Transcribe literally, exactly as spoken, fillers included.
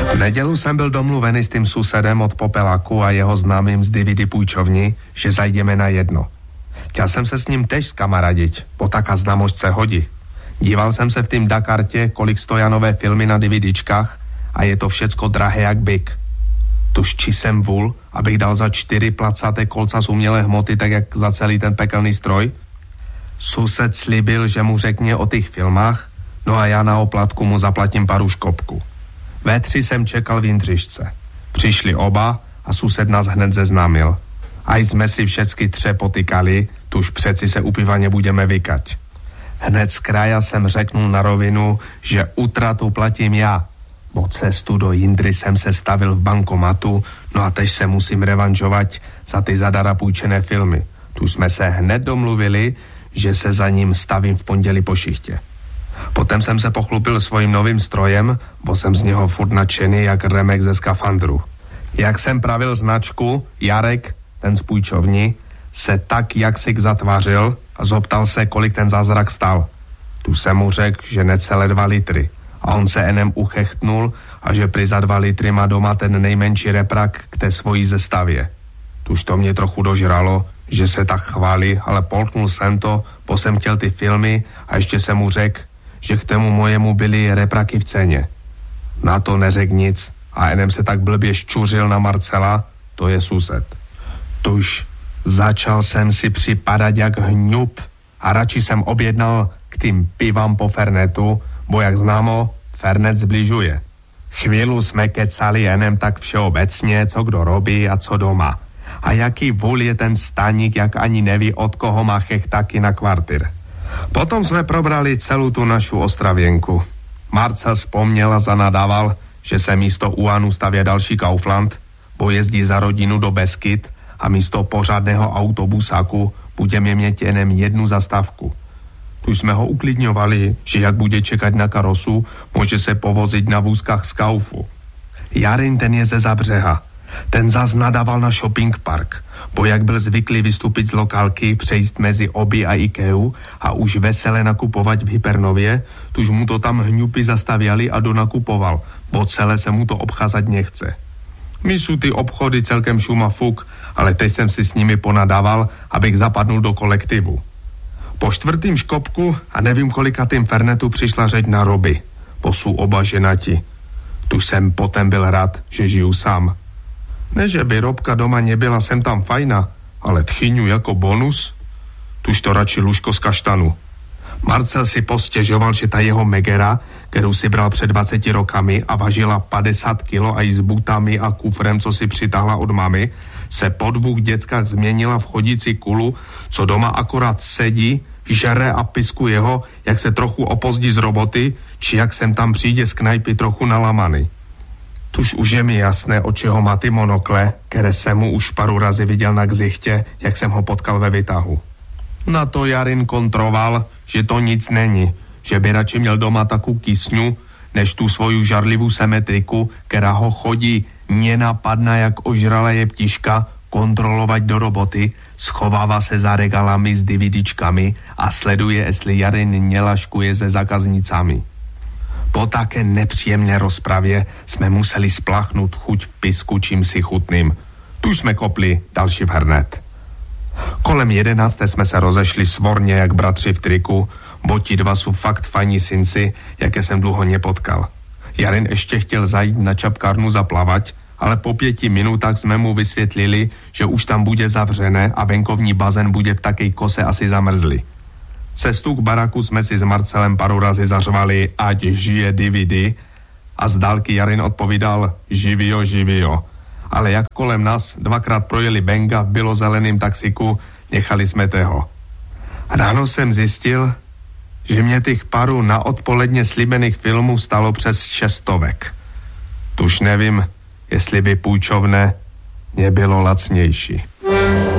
V nedělu jsem byl domluvený s tím susedem od Popelaku a jeho známým z D V D půjčovny, že zajdeme na jedno. Chtěl jsem se s ním tež skamaradiť, bo taká známost se hodí. Díval jsem se v tým Dakartě, kolik stoja nové filmy na DVDčkách a je to všecko drahé jak byk. Tuž či jsem vůl, abych dal za čtyři placaté kolca z umělé hmoty, tak jak za celý ten pekelný stroj? Sused slíbil, že mu řekne o těch filmách, no a já na oplatku mu zaplatím paru škopku. Ve tři jsem čekal v Jindřišce. Přišli oba a sused nás hned zeznámil. Aj jsme si všecky tře potykali, tuž přeci se upívaně budeme vykať. Hned z kraja jsem řeknul na rovinu, že utratu platím já. Po cestu do Jindry jsem se stavil v bankomatu, no a tež se musím revanžovat za ty zadara půjčené filmy. Tu jsme se hned domluvili, že se za ním stavím v pondělí po šichtě. Potom jsem se pochlupil svým novým strojem, bo jsem z něho furt nadšený jak remek ze skafandru. Jak jsem pravil značku, Jarek, ten z půjčovny, se tak jaksik zatvářil a zoptal se, kolik ten zázrak stal. Tu jsem mu řekl, že necelé dva litry. A on se enem uchechtnul a že pri za dva litry má doma ten nejmenší reprak k té svojí zestavě. Tuž to mě trochu dožralo, že se tak chválí, ale polknul jsem to, bo jsem chtěl ty filmy a ještě jsem mu řekl, že k tomu mojemu byly repraky v ceně. Na to neřekl nic a enem se tak blbě ščuřil na Marcela, to je sused. Tuž začal jsem si připadat jak hňup a radši jsem objednal k tým pivám po Fernetu, bo jak známo, Fernet zbližuje. Chvílu jsme kecali jenem tak všeobecně, co kdo robí a co doma. A jaký vůl je ten staník, jak ani neví, od koho má chechtaky na kvartyr. Potom jsme probrali celou tu našu Ostravěnku. Marcel vzpomněl a zanadával, že se místo Uanu stavě další Kaufland, bo jezdí za rodinu do Beskyt a místo pořádného autobusáku budeme mít jenom jednu zastávku. Tu jsme ho uklidňovali, že jak bude čekat na karosu, může se povozit na vůzkách z Kaufu. Jarin ten je ze Zabřeha. Ten zas nadával na shopping park, bo jak byl zvyklý vystupit z lokálky, přejít mezi Obi a Ikeu a už vesele nakupovat v Hypernově, tuž mu to tam hňupy zastavěli a donakupoval, bo celé se mu to obcházet nechce. My jsou ty obchody celkem šuma fuk, ale teď jsem si s nimi ponadával, abych zapadnul do kolektivu. Po čtvrtým škopku a nevím kolikatým Fernetu přišla řeč na Roby, bo jsou oba ženati. Tu jsem potom byl rád, že žiju sám. Ne, že by Robka doma nebyla sem tam fajna, ale tchyňu jako bonus, tuž to radši lůžko z kaštanu. Marcel si postěžoval, že ta jeho Megera, kterou si bral před dvaceti rokami a važila padesát kilo a i s butami a kufrem, co si přitáhla od mamy, se po dvou dětskách změnila v chodící kulu, co doma akorát sedí, žere a piskuje ho, jak se trochu opozdí z roboty, či jak sem tam přijde z knajpy trochu nalamany. Tuž už je mi jasné, od čeho má ty monokle, které jsem mu už paru razy viděl na ksichtě, jak jsem ho potkal ve výtahu. Na to Jarin kontroval, že to nic není, že by radši měl doma takovou kysňu, než tu svoju žarlivou symetriku, která ho chodí nenapadná jak ožralé jeptiška, kontrolovat do roboty, schovává se za regalami s DVDčkami a sleduje, jestli Jarin nelaškuje se zákaznicami. Po také nepříjemné rozpravě jsme museli spláchnout chuť v pisku čímsi chutným. Tu jsme kopli další v hrnet. Kolem jedenácté jsme se rozešli svorně jak bratři v triku, bo ti dva jsou fakt fajní synci, jaké jsem dlouho nepotkal. Jarin ještě chtěl zajít na čapkárnu zaplavat, ale po pěti minutách jsme mu vysvětlili, že už tam bude zavřené a venkovní bazén bude v takej kose asi zamrzlý. Cestu k baraku jsme si s Marcelem paru razy zařvali, ať žije D V D, a z dálky Jarin odpovídal živio, živio. Ale jak kolem nás dvakrát projeli Benga v bělozeleným taxiku, nechali jsme toho. Ráno jsem zjistil, že mě těch parů na odpoledně slíbených filmů stalo přes šestovek. Tuž nevím, jestli by půjčovné nebylo lacnější.